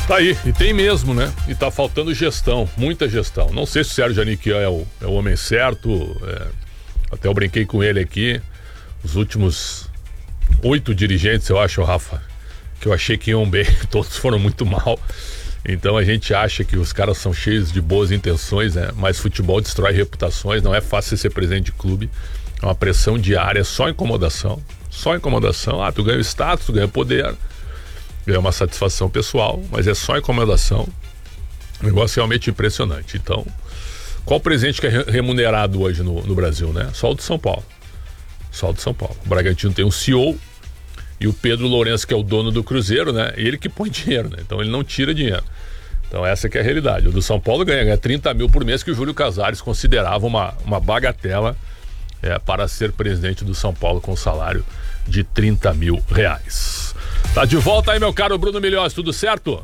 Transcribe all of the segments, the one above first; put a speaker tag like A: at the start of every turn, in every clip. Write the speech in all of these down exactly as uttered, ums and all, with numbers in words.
A: Tá aí, e tem mesmo, né? E tá faltando gestão, muita gestão. Não sei se o Sérgio Aniquian é o, é o homem certo, é, até eu brinquei com ele aqui. Os últimos oito dirigentes, eu acho, Rafa, que eu achei que iam bem, todos foram muito mal. Então a gente acha que os caras são cheios de boas intenções, né? Mas futebol destrói reputações, não é fácil ser presidente de clube. É uma pressão diária, só incomodação. Só incomodação. Ah, tu ganha status, tu ganha poder, ganha uma satisfação pessoal, mas é só incomodação. Um negócio realmente impressionante. Então, qual presidente que é remunerado hoje no, no Brasil, né? Só o de São Paulo. Só o de São Paulo. O Bragantino tem um C E O e o Pedro Lourenço, que é o dono do Cruzeiro, né? Ele que põe dinheiro, né? Então ele não tira dinheiro. Então essa que é a realidade. O do São Paulo ganha, ganha trinta mil por mês, que o Júlio Casares considerava uma, uma bagatela é, para ser presidente do São Paulo com salário de trinta mil reais. Tá de volta aí, meu caro Bruno Milhões, tudo certo?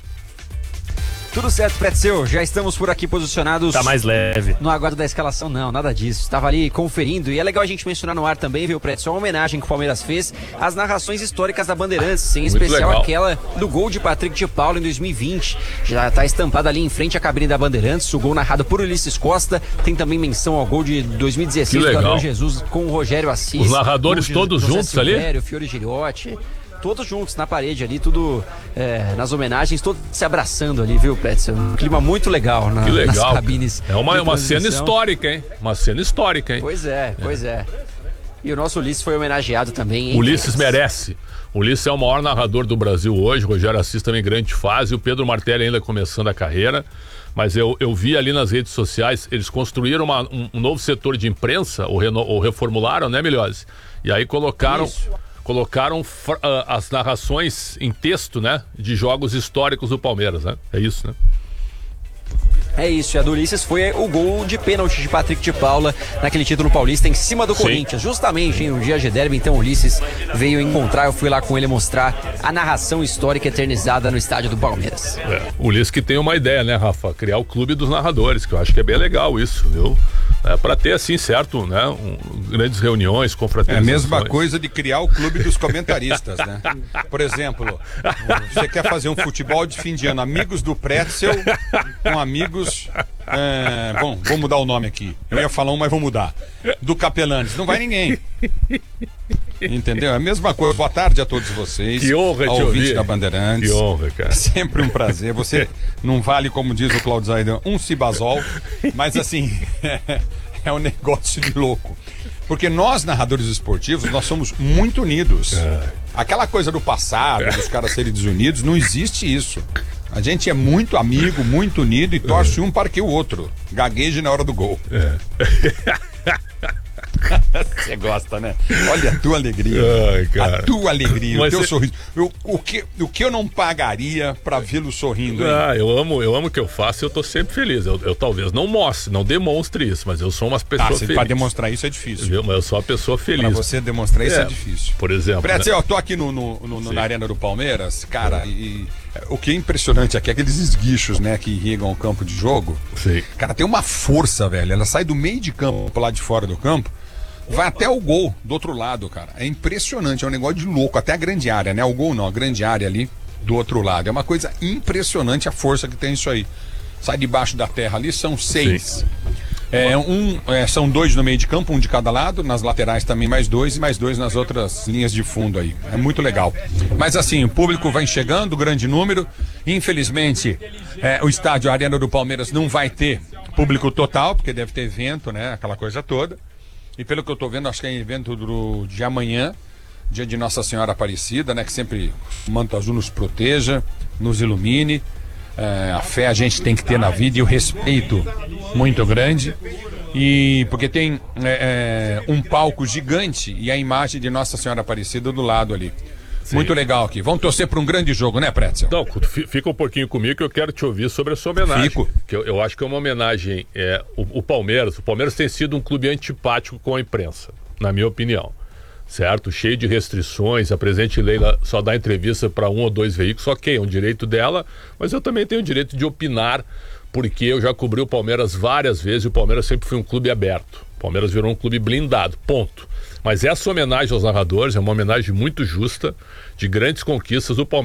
B: Tudo certo, Pretzel, já estamos por aqui posicionados.
C: Tá mais leve.
B: No aguardo da escalação, não, nada disso. Estava ali conferindo, e é legal a gente mencionar no ar também, viu, Pretzel, uma homenagem que o Palmeiras fez às narrações históricas da Bandeirantes, em especial legal. Aquela do gol de Patrick de Paula em dois mil e vinte. Já está estampada ali em frente à cabine da Bandeirantes, o gol narrado por Ulisses Costa. Tem também menção ao gol de dois mil e dezesseis do Gabriel Jesus com o Rogério Assis.
A: Os narradores todos
B: José
A: juntos
B: Silvério,
A: ali?
B: O Fiore Giliotti. Todos juntos na parede ali, tudo é, nas homenagens, todos se abraçando ali, viu, Pretzel? Um clima muito legal, na,
A: que legal
B: nas cabines.
A: É uma, uma cena histórica, hein? Uma cena histórica, hein?
B: Pois é, pois é. E o nosso Ulisses foi homenageado também, hein?
A: Ulisses merece. O Ulisses é o maior narrador do Brasil hoje. O Rogério Assis também grande fase. O Pedro Martelli ainda começando a carreira. Mas eu, eu vi ali nas redes sociais, eles construíram uma, um, um novo setor de imprensa, ou, reno, ou reformularam, né, Milhose? E aí colocaram... Isso. Colocaram uh, as narrações em texto, né? De jogos históricos do Palmeiras, né? É isso, né?
B: É isso, e a do Ulisses foi o gol de pênalti de Patrick de Paula naquele título paulista em cima do Sim. Corinthians, justamente em um dia de derby. Então o Ulisses veio encontrar, eu fui lá com ele mostrar a narração histórica eternizada no estádio do Palmeiras.
A: É, o Ulisses que tem uma ideia, né, Rafa? Criar o clube dos narradores, que eu acho que é bem legal isso, viu? É, para ter assim, certo, né? Um, grandes reuniões, confraternizações.
D: É a mesma coisa de criar o clube dos comentaristas, né? Por exemplo, você quer fazer um futebol de fim de ano, amigos do Pretzel com amigos... É, bom, vou mudar o nome aqui. Eu ia falar um, mas vou mudar. Do Capelanes. Não vai ninguém. Entendeu? É a mesma coisa. Boa tarde a todos vocês.
A: Que honra te ouvir.
D: Da Bandeirantes.
A: Que honra, cara.
D: É sempre um prazer. Você não vale, como diz o Claudio Zaidan, um cibazol, mas assim, é, é um negócio de louco. Porque nós, narradores esportivos, nós somos muito unidos. Aquela coisa do passado, dos caras serem desunidos, não existe isso. A gente é muito amigo, muito unido e torce um para que o outro gagueje na hora do gol. É. Você gosta, né? Olha a tua alegria. Ai, cara. A tua alegria, Mas o teu cê... sorriso. Eu, o, que, o que eu não pagaria pra vê-lo sorrindo, hein?
A: Ah, eu amo, eu amo o que eu faço e eu tô sempre feliz. Eu, eu talvez não mostre, não demonstre isso, mas eu sou uma pessoa ah, feliz.
D: Pra demonstrar isso é difícil.
A: Viu? Mas eu sou uma pessoa feliz.
D: Pra você demonstrar isso é, é difícil.
A: Por exemplo.
D: Pretzel,
A: né?
D: eu tô aqui no, no, no, no, na Arena do Palmeiras, cara, e o que é impressionante aqui é aqueles esguichos, né, que irrigam o campo de jogo.
A: Sim.
D: Cara, tem uma força, velho. Ela sai do meio de campo pro lado de fora do campo, vai até o gol do outro lado, cara. É impressionante, é um negócio de louco. Até a grande área, né? O gol não, a grande área ali do outro lado. É uma coisa impressionante a força que tem isso aí. Sai debaixo da terra ali, são seis. É, um, é, são dois no meio de campo, um de cada lado. Nas laterais também mais dois e mais dois nas outras linhas de fundo aí. É muito legal. Mas assim, o público vai chegando, grande número. Infelizmente, é, o estádio Arena do Palmeiras não vai ter público total, porque deve ter evento, né? Aquela coisa toda. E pelo que eu tô vendo, acho que é evento do, de amanhã, dia de Nossa Senhora Aparecida, né? Que sempre o manto azul nos proteja, nos ilumine. É, a fé a gente tem que ter na vida e o respeito muito grande. E porque tem é, é, um palco gigante e a imagem de Nossa Senhora Aparecida do lado ali. Sim. Muito legal aqui. Vamos torcer para um grande jogo, né, Pretzel?
A: Então, fica um pouquinho comigo que eu quero te ouvir sobre a sua homenagem. Fico. Que eu, eu acho que é uma homenagem. É, o, o Palmeiras, o Palmeiras tem sido um clube antipático com a imprensa, na minha opinião. Certo? Cheio de restrições. A presidente Leila só dá entrevista para um ou dois veículos. Ok, é um direito dela, mas eu também tenho o direito de opinar, porque eu já cobri o Palmeiras várias vezes e o Palmeiras sempre foi um clube aberto. O Palmeiras virou um clube blindado, ponto. Mas essa homenagem aos narradores é uma homenagem muito justa, de grandes conquistas do Palmeiras.